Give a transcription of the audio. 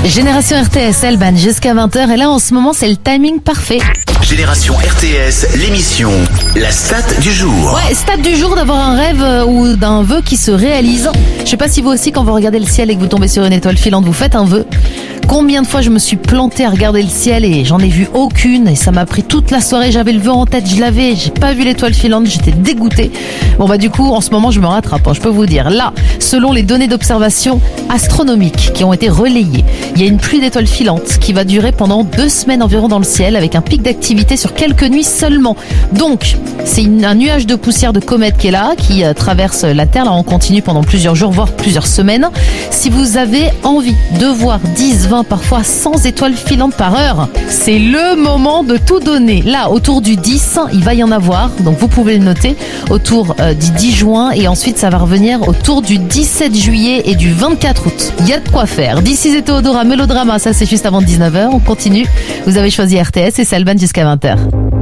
Génération RTS, Alban, jusqu'à 20h. Et là, en ce moment, c'est le timing parfait. Génération RTS, l'émission, la stat du jour. Ouais, stat du jour d'avoir un rêve ou d'un vœu qui se réalise. Je sais pas si vous aussi, quand vous regardez le ciel et que vous tombez sur une étoile filante, vous faites un vœu. Combien de fois je me suis plantée à regarder le ciel et j'en ai vu aucune et ça m'a pris toute la soirée, j'avais le vœu en tête, j'ai pas vu l'étoile filante, j'étais dégoûtée. Bon du coup, en ce moment je me rattrape, je peux vous dire. Là, selon les données d'observation astronomiques qui ont été relayées, il y a une pluie d'étoiles filantes qui va durer pendant 2 semaines environ dans le ciel avec un pic d'activité sur quelques nuits seulement. Donc, c'est un nuage de poussière de comète qui est là, qui traverse la Terre, là on continue pendant plusieurs jours, voire plusieurs semaines. Si vous avez envie de voir 10, 20, parfois 100 étoiles filantes par heure, c'est le moment de tout donner. Là, autour du 10, il va y en avoir, donc vous pouvez le noter, autour du 10 juin et ensuite ça va revenir autour du 17 juillet et du 24 août. Il y a de quoi faire. D'ici c'est Théodora, Mélodrama, ça c'est juste avant 19h, on continue. Vous avez choisi RTS et c'est Alban jusqu'à 20h.